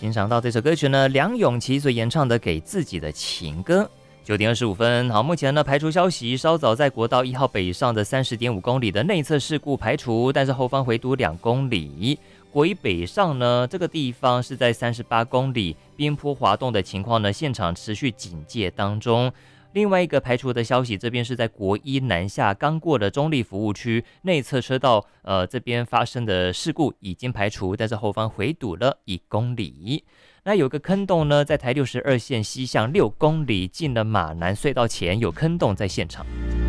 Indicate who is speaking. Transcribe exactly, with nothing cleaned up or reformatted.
Speaker 1: 欣赏到这首歌曲呢，梁咏琪所演唱的《给自己的情歌》。九点二十五分，好，目前呢排除消息，稍早在国道一号北上的三十点五公里的内侧事故排除，但是后方回堵两公里。国一北上呢，这个地方是在三十八公里，边坡滑动的情况呢，现场持续警戒当中。另外一个排除的消息，这边是在国一南下刚过的中立服务区内侧车道，呃，这边发生的事故已经排除，但是后方回堵了一公里。那有个坑洞呢，在台六十二线西向六公里，进了马南隧道前有坑洞在现场。